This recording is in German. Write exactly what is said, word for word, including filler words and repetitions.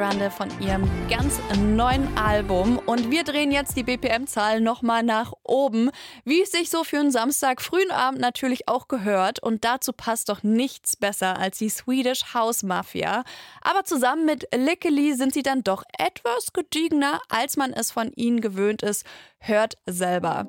Grande von ihrem ganz neuen Album. Und wir drehen jetzt die B P M-Zahl nochmal nach oben, wie es sich so für einen Samstag frühen Abend natürlich auch gehört. Und dazu passt doch nichts besser als die Swedish House Mafia. Aber zusammen mit Lickily sind sie dann doch etwas gediegener, als man es von ihnen gewöhnt ist. Hört selber.